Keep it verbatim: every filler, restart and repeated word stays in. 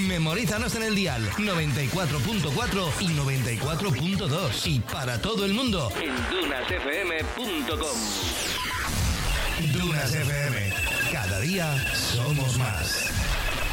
Memorízanos en el dial noventa y cuatro punto cuatro y noventa y cuatro punto dos. Y para todo el mundo en dunas f m punto com. Dunas F M. Cada día somos más.